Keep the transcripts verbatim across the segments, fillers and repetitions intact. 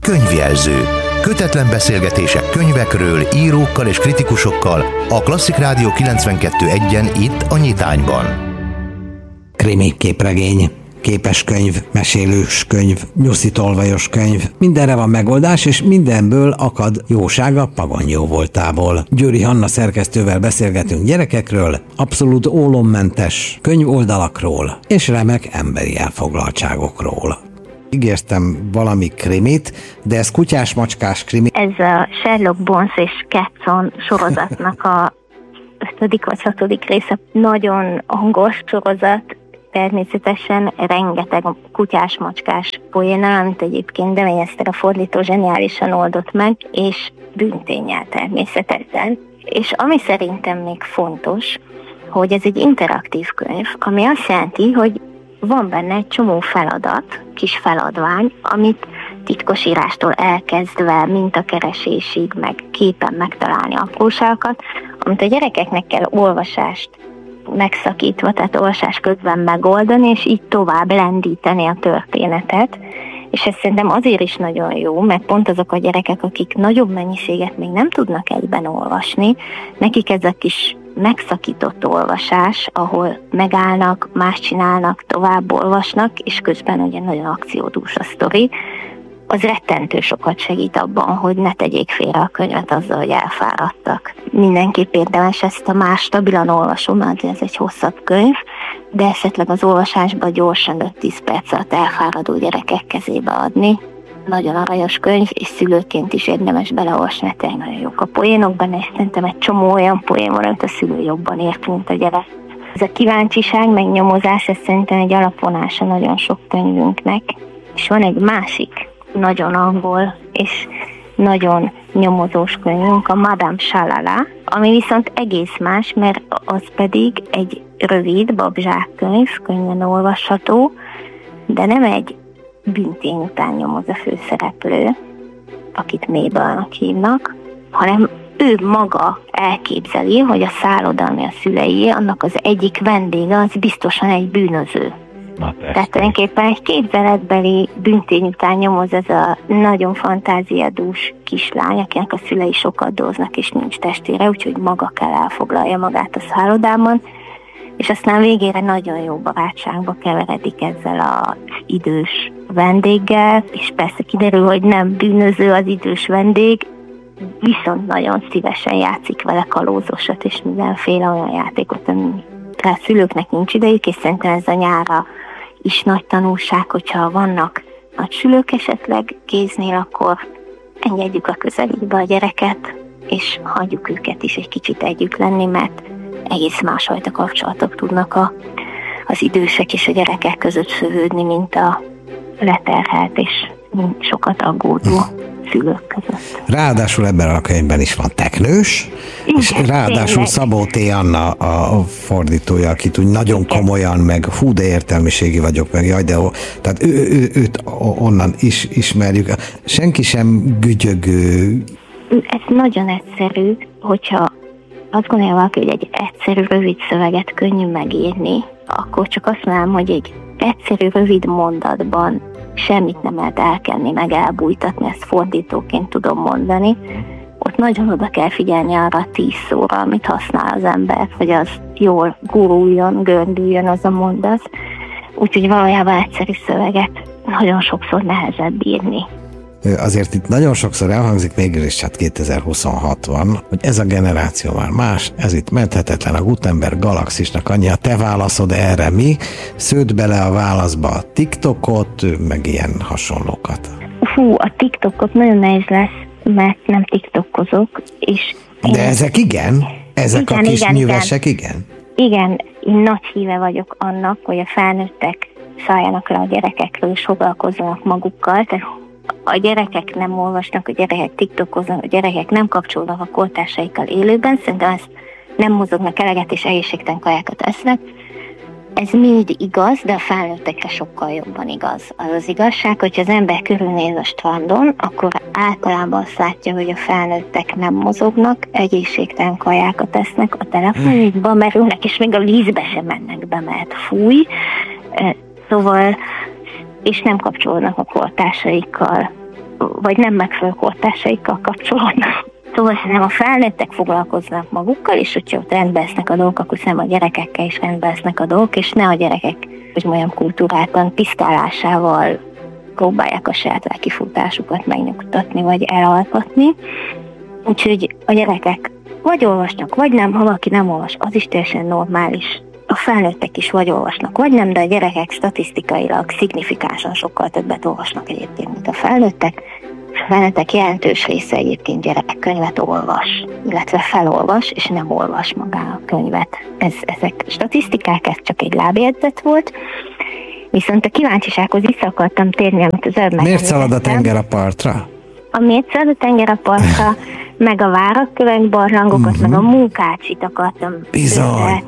Könyvjelző. Kötetlen beszélgetések könyvekről, írókkal és kritikusokkal a Klasszik Rádió kilencvenkettő egyen itt a Nyitányban. Krimi, képregény, képes könyv, mesélős könyv, nyuszitolvajos könyv. Mindenre van megoldás, és mindenből akad jósága Pagony jóvoltából. Győri Hanna szerkesztővel beszélgetünk gyerekekről, abszolút ólommentes könyvoldalakról és remek emberi elfoglaltságokról. Ígértem valami krimit, de ez kutyás-macskás krimi. Ez a Sherlock Bones és Watson sorozatnak a ötödik vagy hatodik része. Nagyon hangos sorozat, természetesen rengeteg kutyás-macskás poénnal, amit egyébként Deveny Eszter, a fordító zseniálisan oldott meg, és bűnténnyel természetesen. És ami szerintem még fontos, hogy ez egy interaktív könyv, ami azt jelenti, hogy van benne egy csomó feladat, kis feladvány, amit titkosírástól elkezdve mintakeresésig, meg képen megtalálni apróságokat, amit a gyerekeknek kell olvasást megszakítva, tehát olvasás közben megoldani, és így tovább lendíteni a történetet. És ez szerintem azért is nagyon jó, mert pont azok a gyerekek, akik nagyobb mennyiséget még nem tudnak egyben olvasni, nekik ez a kis megszakított olvasás, ahol megállnak, más csinálnak, tovább olvasnak, és közben ugye nagyon akciódús a sztori, az rettentő sokat segít abban, hogy ne tegyék félre a könyvet azzal, hogy elfáradtak. Mindenképp érdemes ezt a más stabilan olvasom, mert ez egy hosszabb könyv, de esetleg az olvasásban gyorsan öt-tíz perc alatt elfáradó gyerekek kezébe adni. Nagyon aranyos könyv, és szülőként is érdemes beleolvasni, mert tényleg nagyon jók a poénok benne, és szerintem egy csomó olyan poén van, amit a szülő jobban ért, mint a gyerek. Ez a kíváncsiság, meg nyomozás, ez szerintem egy alapvonása nagyon sok könyvünknek. És van egy másik nagyon angol és nagyon nyomozós könyvünk, a Madame Shalala, ami viszont egész más, mert az pedig egy rövid babzsák könyv, könnyen olvasható, de nem egy bűntény után nyomoz a főszereplő, akit Mabelnek hívnak, hanem ő maga elképzeli, hogy a szálloda, ami a szülei, annak az egyik vendége, az biztosan egy bűnöző. Tehát tulajdonképpen egy képzeletbeli bűntény után nyomoz ez a nagyon fantáziadús kislány, akinek a szülei sokat dolgoznak és nincs testére, úgyhogy maga kell elfoglalja magát a szállodában, és aztán végére nagyon jó barátságba keveredik ezzel az idős vendéggel, és persze kiderül, hogy nem bűnöző az idős vendég, viszont nagyon szívesen játszik vele kalózosat és mindenféle olyan játékot, ami a szülőknek nincs idejük, és szerintem ez a nyára is nagy tanulság, hogyha vannak nagyszülők esetleg kéznél, akkor engedjük a közelébe a gyereket, és hagyjuk őket is egy kicsit együtt lenni, mert egész másfajta kapcsolatok tudnak a, az idősek és a gyerekek között szövődni, mint a leterhelt és sokat aggódó szülők között. Ráadásul ebben a könyvben is van teknős, igen, és ráadásul tényleg. Szabó T. Anna a fordítója, akit úgy nagyon igen. komolyan, meg hú, de értelmiségi vagyok, meg jaj, de ó, tehát ő, ő, őt onnan is ismerjük. Senki sem gügyögő. Ez nagyon egyszerű, hogyha azt gondolja valaki, hogy egy egyszerű, rövid szöveget könnyű megírni, akkor csak azt mondanám, hogy egy egyszerű, rövid mondatban semmit nem lehet elkenni, meg elbújtatni, ezt fordítóként tudom mondani. Ott nagyon oda kell figyelni arra a tíz szóra, amit használ az ember, hogy az jól guruljon, gördüljön az a mondat. Úgyhogy valójában egyszerű szöveget nagyon sokszor nehezebb írni. Azért itt nagyon sokszor elhangzik, mégis hát kétezer-huszonhat van, hogy ez a generáció már más, ez itt menthetetlen, a Gutenberg galaxisnak annyi, a te válaszod erre mi? Sződ bele a válaszba a TikTokot, meg ilyen hasonlókat. Fú, a TikTokot nagyon nehéz lesz, mert nem TikTokozok, és... De én... ezek igen? Ezek igen, a kis igen, nyüvesek igen? Igen, én nagy híve vagyok annak, hogy a felnőttek szálljanak le a gyerekekről, és foglalkozzanak magukkal, tehát a gyerekek nem olvasnak, a gyerekek tiktokoznak, a gyerekek nem kapcsolnak a kortársaikkal élőben, szerintem ezt nem mozognak eleget és egészségtelen kajákat esznek. Ez mind igaz, de a felnőttekre sokkal jobban igaz. Az az igazság, hogyha az ember körülnéz a strandon, akkor általában azt látja, hogy a felnőttek nem mozognak, egészségtelen kajákat esznek, a telefonjukba merülnek, és még a vízbe sem mennek be, mert fúj. Szóval, és nem kapcsolnak a kortársaikkal vagy nem megfelelő kortársaikkal kapcsolódnak. Szóval nem a felnőttek foglalkoznak magukkal, és hogyha ott rendbe lesznek a dolgok, akkor szerintem a gyerekekkel is rendbe lesznek a dolgok, és ne a gyerekek, hogy olyan kultúrátlan piszkálásával próbálják a saját lelkifutásukat megnyugtatni, vagy elaltatni. Úgyhogy a gyerekek vagy olvasnak, vagy nem, ha valaki nem olvas, az is teljesen normális. A felnőttek is vagy olvasnak, vagy nem, de a gyerekek statisztikailag szignifikánsan sokkal többet olvasnak egyébként, mint a felnőttek. A felnőttek jelentős része egyébként gyerekkönyvet olvas, illetve felolvas, és nem olvas magának a könyvet. Ez, ezek statisztikák, ez csak egy lábjegyzet volt. Viszont a kíváncsisághoz vissza akartam térni, amit az előbb Miért szalad a tenger a partra? A miért szalad a tenger a partra, meg a várakkövek, barlangokat, uh-huh. meg a munkácsit akartam Bizony.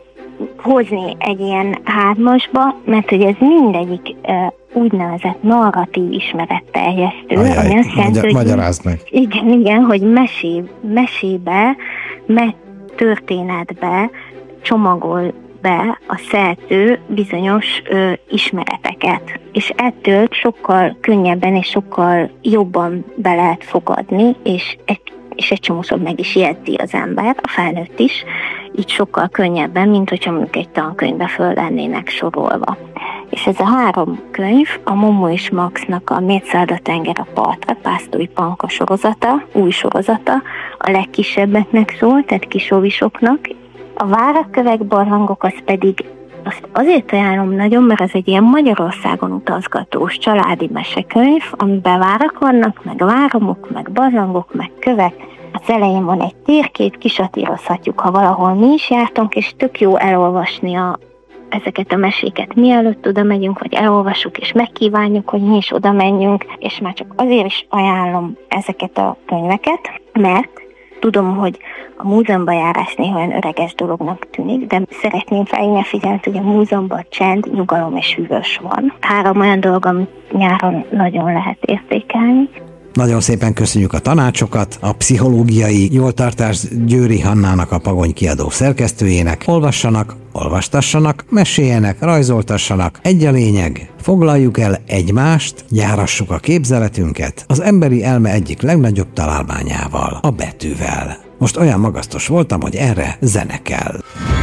hozni egy ilyen hármasba, mert hogy ez mindegyik uh, úgynevezett narratív ismeretterjesztő, Ajaj, ami azt jelenti, hogy magyarázd meg. Igen, igen, hogy mesé, mesébe, me történetbe csomagol be a szerző bizonyos ö, ismereteket. És ettől sokkal könnyebben és sokkal jobban be lehet fogadni, és egy, és egy csomószor meg is jegyzi az ember, a felnőtt is, így sokkal könnyebben, mint hogyha mondjuk egy tankönyvbe föl lennének sorolva. És ez a három könyv, a Momo és Maxnak a Miért szalad a tenger a partra, Pásztori Panka sorozata, új sorozata, a legkisebbeknek szól, tehát kisovisoknak. A várakkövek, barlangok az pedig azt azért ajánlom nagyon, mert ez egy ilyen Magyarországon utazgatós családi mesekönyv, amiben várak vannak, meg váromok, meg barlangok, meg kövek. Az elején van egy térkép, kisatírozhatjuk, ha valahol mi is jártunk, és tök jó elolvasni a, ezeket a meséket, mielőtt oda megyünk, vagy elolvassuk, és megkívánjuk, hogy mi is oda menjünk, és már csak azért is ajánlom ezeket a könyveket, mert tudom, hogy a múzeumba járás néha olyan öreges dolognak tűnik, de szeretném felhívni a figyelmet, hogy a múzeumban csend, nyugalom és hűvös van. Három olyan dolog, amit nyáron nagyon lehet értékelni. Nagyon szépen köszönjük a tanácsokat, a pszichológiai jóltartás Győri Hannának, a Pagony Kiadó szerkesztőjének. Olvassanak, olvastassanak, meséljenek, rajzoltassanak. Egy a lényeg, foglaljuk el egymást, gyárassuk a képzeletünket az emberi elme egyik legnagyobb találmányával, a betűvel. Most olyan magasztos voltam, hogy erre zene kell.